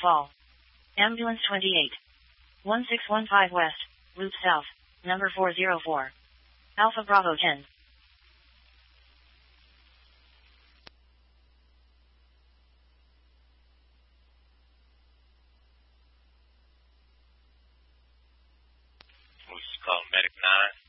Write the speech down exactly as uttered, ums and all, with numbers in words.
Fall. Ambulance twenty-eight. one six one five West, Loop South, number four zero four. Alpha Bravo ten. Who's called Medic nine?